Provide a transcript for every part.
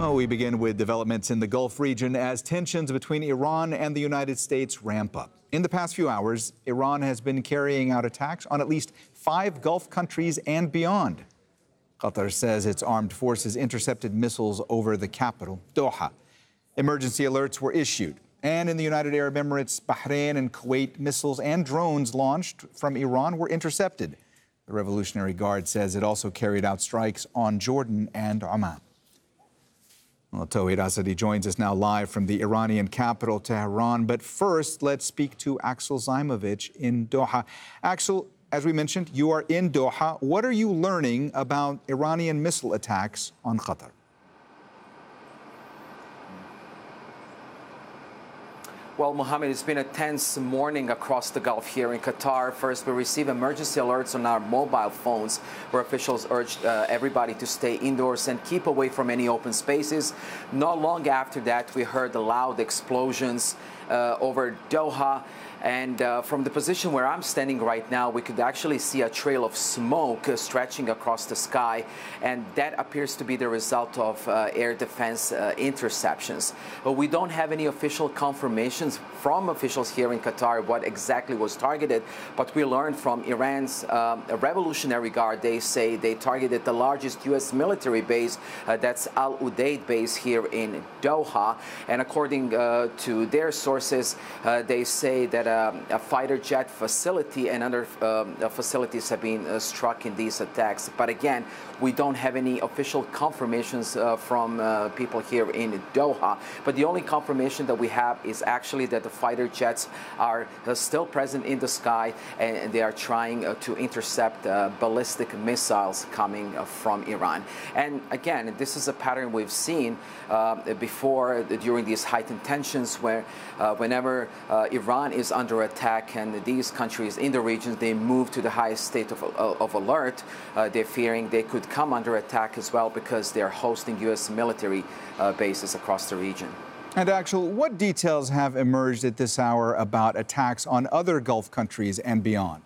Well, we begin with developments in the Gulf region as tensions between Iran and the United States ramp up. In the past few hours, Iran has been carrying out attacks on at least 5 Gulf countries and beyond. Qatar says its armed forces intercepted missiles over the capital, Doha. Emergency alerts were issued. And in the United Arab Emirates, Bahrain, and Kuwait, missiles and drones launched from Iran were intercepted. The Revolutionary Guard says it also carried out strikes on Jordan and Oman. Well, Tawhid Asadi joins us now live from the Iranian capital, Tehran. But first, let's speak to Axel Zaimovich in Doha. Axel, as we mentioned, you are in Doha. What are you learning about Iranian missile attacks on Qatar? Well, Mohammed, it's been a tense morning across the Gulf here in Qatar. First, we received emergency alerts on our mobile phones where officials urged everybody to stay indoors and keep away from any open spaces. Not long after that, we heard the loud explosions over Doha. And from the position where I'm standing right now, we could actually see a trail of smoke stretching across the sky. And that appears to be the result of air defense interceptions. But we don't have any official confirmations from officials here in Qatar what exactly was targeted. But we learned from Iran's Revolutionary Guard, they say they targeted the largest U.S. military base, that's Al Udeid base here in Doha. And according to their sources, they say that a fighter jet facility and other facilities have been struck in these attacks. But again, we don't have any official confirmations from people here in Doha. But the only confirmation that we have is actually that the fighter jets are still present in the sky and they are trying to intercept ballistic missiles coming from Iran. And again, this is a pattern we've seen before during these heightened tensions where whenever Iran is under attack and these countries in the region, they move to the highest state of alert. They're fearing they could come under attack as well because they're hosting U.S. military bases across the region. And Axel, what details have emerged at this hour about attacks on other Gulf countries and beyond?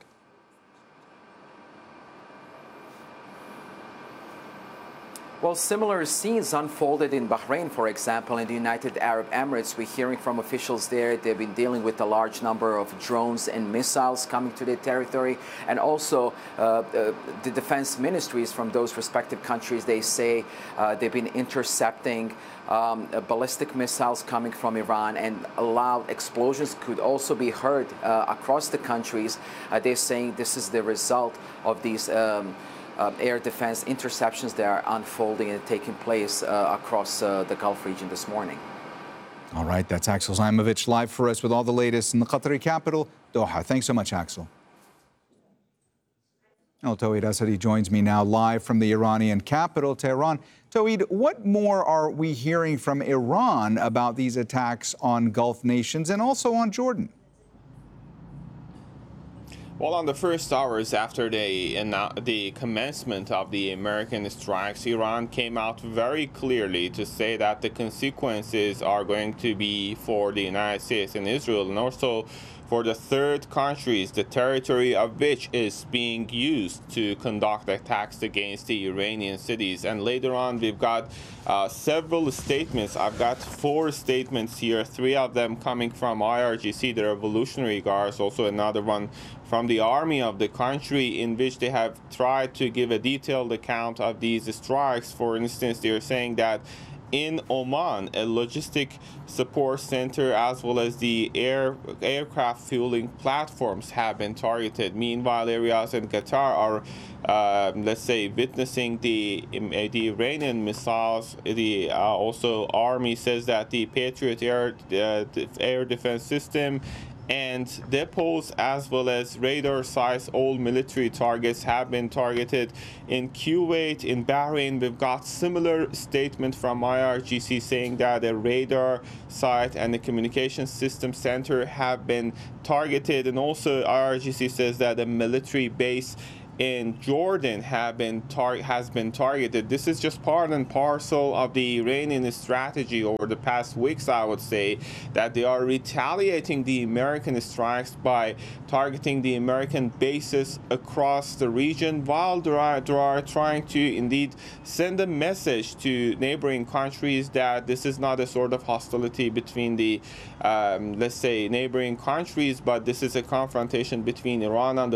Well, similar scenes unfolded in Bahrain, for example. In the United Arab Emirates, we're hearing from officials there. They've been dealing with a large number of drones and missiles coming to their territory. And also the defense ministries from those respective countries, they say they've been intercepting ballistic missiles coming from Iran, and loud explosions could also be heard across the countries. They're saying this is the result of these air defense interceptions that are unfolding and taking place across the Gulf region this morning. All right, that's Axel Zaimovich live for us with all the latest in the Qatari capital, Doha. Thanks so much, Axel. Well, Tawhid Asadi joins me now live from the Iranian capital, Tehran. Tawhid, what more are we hearing from Iran about these attacks on Gulf nations and also on Jordan? Well, on the first hours after the commencement of the American strikes, Iran came out very clearly to say that the consequences are going to be for the United States and Israel, and also for the third countries, the territory of which is being used to conduct attacks against the Iranian cities. And later on, we've got several statements. I've got 4 statements here, 3 of them coming from IRGC, the Revolutionary Guards, also another one from the army of the country, in which they have tried to give a detailed account of these strikes. For instance, they're saying that in Oman, a logistic support center as well as the aircraft fueling platforms have been targeted. Meanwhile, areas in Qatar are, let's say, witnessing the Iranian missiles. The also army says that the Patriot air defense system and depots as well as radar-sized old military targets have been targeted. In Kuwait, in Bahrain, we've got similar statement from IRGC saying that a radar site and the communication system center have been targeted. And also IRGC says that a military base in Jordan has been targeted. This is just part and parcel of the Iranian strategy over the past weeks, I would say, that they are retaliating the American strikes by targeting the American bases across the region, while they are trying to indeed send a message to neighboring countries that this is not a sort of hostility between the, let's say, neighboring countries, but this is a confrontation between Iran and the